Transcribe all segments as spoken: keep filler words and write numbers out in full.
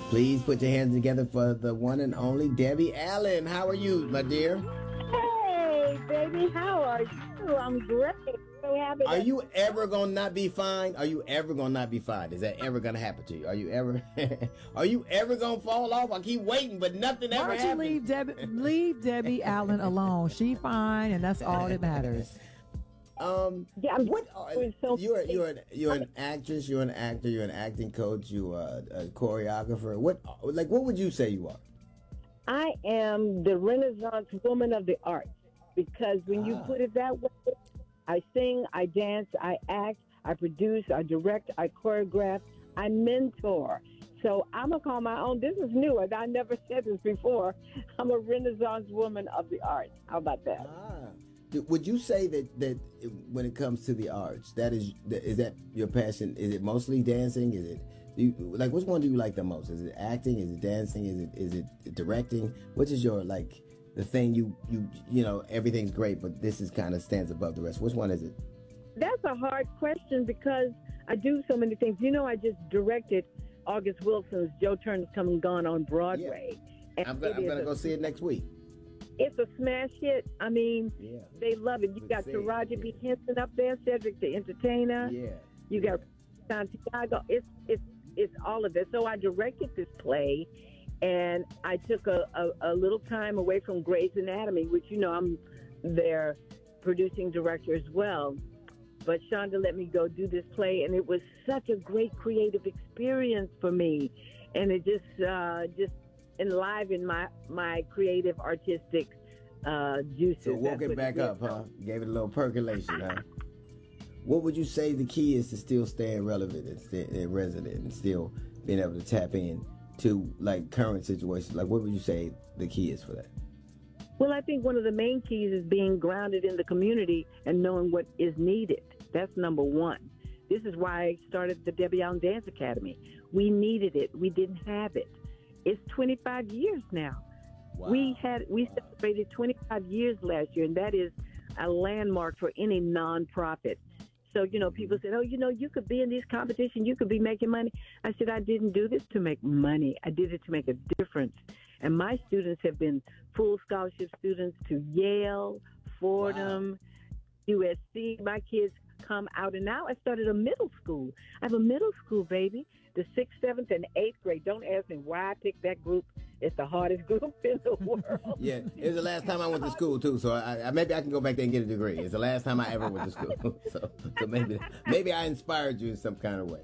Please put your hands together for the one and only Debbie Allen. How are you, my dear? Hey, baby, how are you? I'm great. So happy. Are you ever gonna not be fine? Are you ever gonna not be fine? Is that ever gonna happen to you? Are you ever? Are you ever gonna fall off? I keep waiting, but nothing ever Why don't happens. you leave Debbie, leave Debbie Allen alone? She fine, and that's all that matters. Um, Yeah, I'm what are, so you're you're an, you're an actress, you're an actor, you're an acting coach, you are a, a choreographer. What like what would you say you are? I am the Renaissance woman of the arts because when you Ah. put it that way, I sing, I dance, I act, I produce, I direct, I choreograph, I mentor. So I'm gonna call my own. This is new, and I never said this before. I'm a Renaissance woman of the arts. How about that? Ah. Do- Would you say that, that when it comes to the arts, that is that- is that your passion? Is it mostly dancing? Is it do you, like which one do you like the most? Is it acting? Is it dancing? Is it is it directing? Which is your like the thing you you you know everything's great, but this is kind of stands above the rest. Which one is it? That's a hard question because I do so many things. You know, I just directed August Wilson's Joe Turner's Come and Gone on Broadway. And I'm gonna it I'm is gonna a- go see it next week. It's a smash hit. I mean, Yeah. they love it. You Let's got see. Taraji B. Henson up there, Cedric the Entertainer. Yeah. You got Santiago. It's it's it's all of it. So I directed this play, and I took a, a, a little time away from Grey's Anatomy, which you know I'm their producing director as well. But Shonda let me go do this play, and it was such a great creative experience for me, and it just uh, just enlivened my my creative artistic uh, juices. So woke That's it what back did. up, huh? Gave it a little percolation, huh? What would you say the key is to still staying relevant and, stay, and resonant and still being able to tap in to like current situations? Like, what would you say the key is for that? Well, I think one of the main keys is being grounded in the community and knowing what is needed. That's number one. This is why I started the Debbie Allen Dance Academy. We needed it. We didn't have it. It's twenty-five years now. Wow. We had we celebrated twenty-five years last year, and that is a landmark for any nonprofit. So, you know, people said, oh, you know, you could be in these competitions, you could be making money. I said, I didn't do this to make money. I did it to make a difference. And my students have been full scholarship students to Yale, Fordham, U S C. My kids come out, and now I started a middle school. I have a middle school, baby, the sixth, seventh, and eighth grade. Don't ask me why I picked that group. It's the hardest group in the world. Yeah, it was the last time I went to school too, so I, I, maybe I can go back there and get a degree. It's the last time I ever went to school, so, so maybe maybe I inspired you in some kind of way.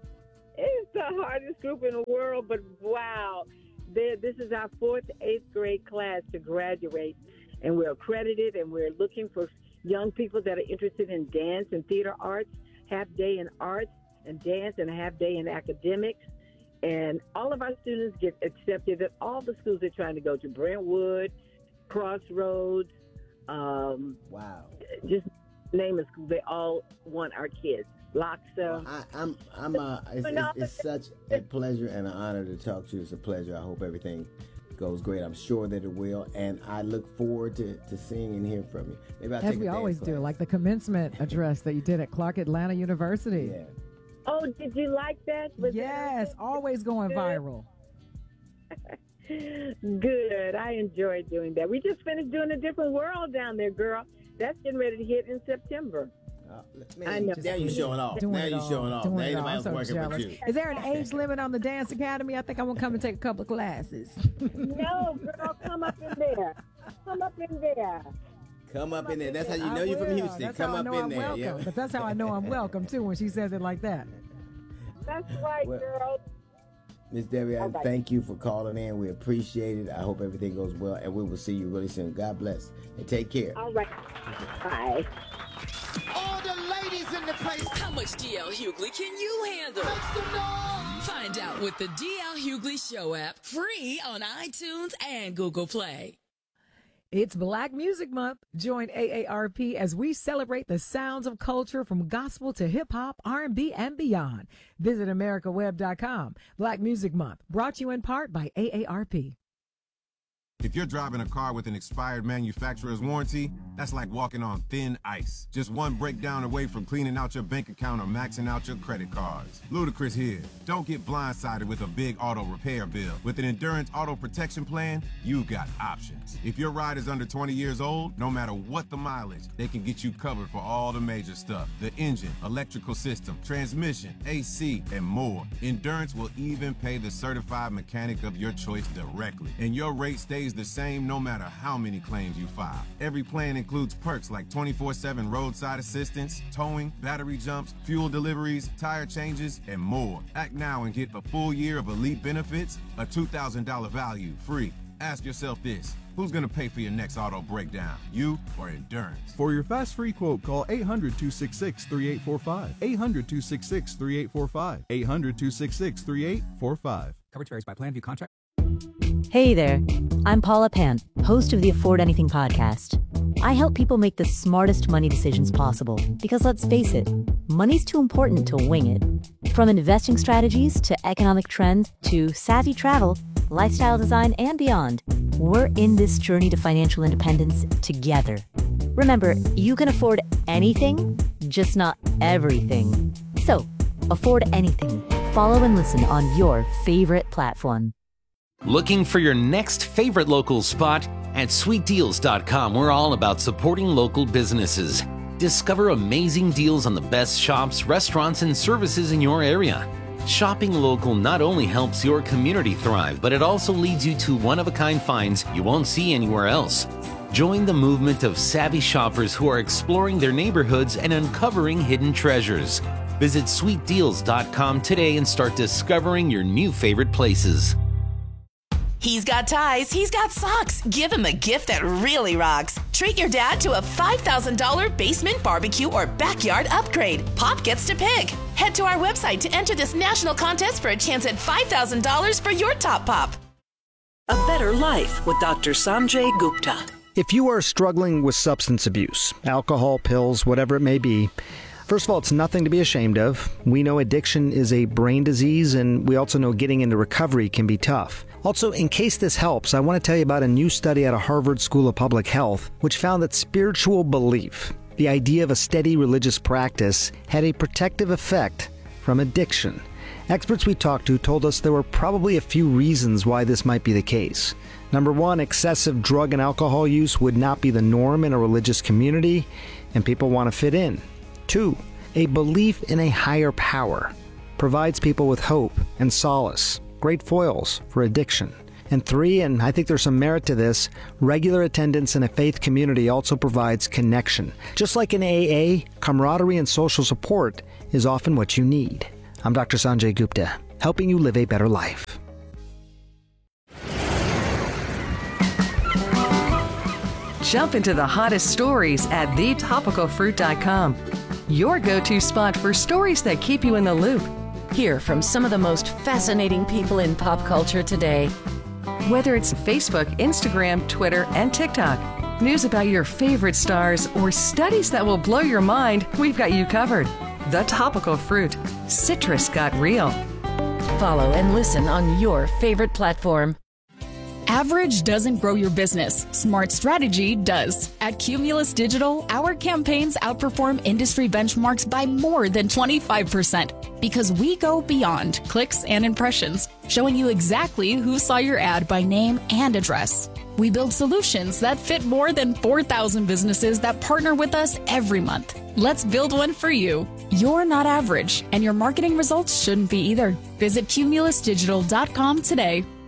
It's the hardest group in the world, but wow. They're, this is our fourth, eighth grade class to graduate, and we're accredited, and we're looking for young people that are interested in dance and theater arts, half day in arts and dance, and a half day in academics. And all of our students get accepted at all the schools they're trying to go to, Brentwood, Crossroads, um, Wow. just name a school. They all want our kids. Loxa. I, I'm, I'm, uh, it's, it's, it's such a pleasure and an honor to talk to you. It's a pleasure. I hope everything goes great. I'm sure that it will, and I look forward to, to seeing and hearing from you. Maybe I'll As take we a always dance do, class. like the commencement address that you did at Clark Atlanta University. Yeah. Oh, did you like that? Was Yes, always going viral. Good. I enjoyed doing that. We just finished doing A Different World down there, girl. That's getting ready to hit in September. Uh, man, I know. Now you showing off. Doing now it you all, showing off. doing Now it ain't all. nobody I'm else so working jealous. with you. Is there an age limit on the Dance Academy? I think I'm gonna come and take a couple of classes. No, girl, come up in there. Come up in there. Come up in there. That's how you I know you're from will. Houston. That's Come how I up know in I'm there. welcome. Yeah. But that's how I know I'm welcome too when she says it like that. That's right, Well, girl. Miss Debbie, I All right. thank you for calling in. We appreciate it. I hope everything goes well, and we will see you really soon. God bless, and take care. All right. Bye. All the ladies in the place. How much D L Hughley can you handle? Make some noise. Find out with the D L Hughley Show app, free on iTunes and Google Play. It's Black Music Month. Join A A R P as we celebrate the sounds of culture from gospel to hip hop, R and B, and beyond. Visit America Web dot com. Black Music Month, brought to you in part by A A R P. If you're driving a car with an expired manufacturer's warranty, that's like walking on thin ice. Just one breakdown away from cleaning out your bank account or maxing out your credit cards. Ludacris here. Don't get blindsided with a big auto repair bill. With an Endurance Auto Protection Plan, you've got options. If your ride is under twenty years old, no matter what the mileage, they can get you covered for all the major stuff. The engine, electrical system, transmission, A C, and more. Endurance will even pay the certified mechanic of your choice directly. And your rate stays the same no matter how many claims you file. Every plan includes perks like twenty-four seven roadside assistance, towing, battery jumps, fuel deliveries, tire changes, and more. Act now and get a full year of elite benefits, a two thousand dollars value, free. Ask yourself this: who's going to pay for your next auto breakdown, you or Endurance? For your fast free quote, call eight hundred, two six six, three eight four five. eight hundred, two six six, three eight four five. eight hundred, two six six, three eight four five. Coverage varies by plan. View contract. Hey there, I'm Paula Pant, host of the Afford Anything podcast. I help people make the smartest money decisions possible because, let's face it, money's too important to wing it. From investing strategies to economic trends to savvy travel, lifestyle design, and beyond, we're in this journey to financial independence together. Remember, you can afford anything, just not everything. So, afford anything. Follow and listen on your favorite platform. Looking for your next favorite local spot? At sweet deals dot com, we're all about supporting local businesses. Discover amazing deals on the best shops, restaurants, and services in your area. Shopping local not only helps your community thrive, but it also leads you to one-of-a-kind finds you won't see anywhere else. Join the movement of savvy shoppers who are exploring their neighborhoods and uncovering hidden treasures. Visit sweet deals dot com today and start discovering your new favorite places. He's got ties, he's got socks. Give him a gift that really rocks. Treat your dad to a five thousand dollars basement barbecue or backyard upgrade. Pop gets to pick. Head to our website to enter this national contest for a chance at five thousand dollars for your top pop. A Better Life with Doctor Sanjay Gupta. If you are struggling with substance abuse, alcohol, pills, whatever it may be, first of all, it's nothing to be ashamed of. We know addiction is a brain disease, and we also know getting into recovery can be tough. Also, in case this helps, I want to tell you about a new study out of Harvard School of Public Health, which found that spiritual belief, the idea of a steady religious practice, had a protective effect from addiction. Experts we talked to told us there were probably a few reasons why this might be the case. Number one, excessive drug and alcohol use would not be the norm in a religious community, and people want to fit in. Two, a belief in a higher power provides people with hope and solace, great foils for addiction. And three, and I think there's some merit to this, regular attendance in a faith community also provides connection. Just like in A A, camaraderie and social support is often what you need. I'm Doctor Sanjay Gupta, helping you live a better life. Jump into the hottest stories at the topical fruit dot com. Your go-to spot for stories that keep you in the loop. Hear from some of the most fascinating people in pop culture today. Whether it's Facebook, Instagram, Twitter, and TikTok, news about your favorite stars, or studies that will blow your mind, we've got you covered. The Topical Fruit. Citrus got real. Follow and listen on your favorite platform. Average doesn't grow your business. Smart strategy does. At Cumulus Digital, our campaigns outperform industry benchmarks by more than twenty-five percent because we go beyond clicks and impressions, showing you exactly who saw your ad by name and address. We build solutions that fit more than four thousand businesses that partner with us every month. Let's build one for you. You're not average, and your marketing results shouldn't be either. Visit cumulus digital dot com today.